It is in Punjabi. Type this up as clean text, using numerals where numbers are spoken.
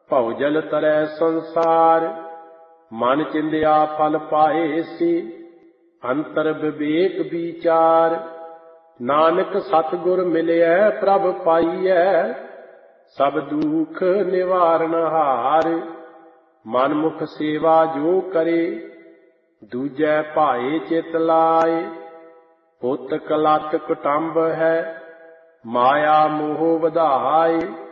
ਭਉਜਲ ਤਰੈ ਸੰਸਾਰ। ਮਨ ਚਿੰਦਿਆ ਫਲ ਪਾਏ ਸੀ, ਅੰਤਰ ਵਿਵੇਕ ਵਿਚਾਰ। ਨਾਨਕ ਸਤਿਗੁਰ ਮਿਲਿਐ ਪ੍ਰਭ ਪਾਈਐ, ਸਭ ਦੁਖ ਨਿਵਾਰਨ ਹਾਰ। ਮਨ ਮੁਖ ਸੇਵਾ ਜੋ ਕਰੇ, ਦੂਜੈ ਭਾਏ ਚਿਤ ਲਾਏ। ਪੁੱਤ ਕਲਤ ਕੁਟੰਬ ਹੈ, ਮਾਇਆ ਮੋਹ ਵਧਾਏ।